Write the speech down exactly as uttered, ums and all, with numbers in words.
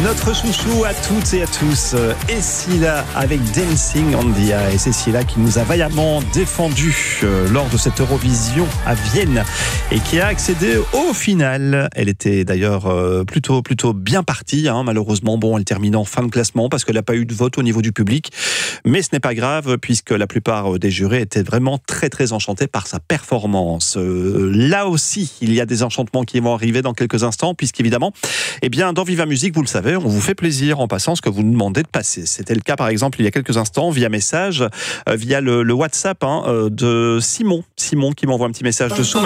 Notre chouchou à toutes et à tous, Escilla avec Dancing on the Ice. Escilla qui nous a vaillamment défendu euh, lors de cette Eurovision à Vienne et qui a accédé au final. Elle était d'ailleurs euh, plutôt plutôt bien partie. Hein. Malheureusement, bon, elle termine en fin de classement parce qu'elle n'a pas eu de vote au niveau du public. Mais ce n'est pas grave puisque la plupart des jurés étaient vraiment très très enchantés par sa performance. Euh, là aussi, il y a des enchantements qui vont arriver dans quelques instants puisqu'évidemment, eh bien, dans Viva Musique, vous le savez, on vous fait plaisir en passant ce que vous nous demandez de passer. C'était le cas, par exemple, il y a quelques instants, via message, euh, via le, le WhatsApp hein, euh, de Simon. Simon qui m'envoie un petit message dessous.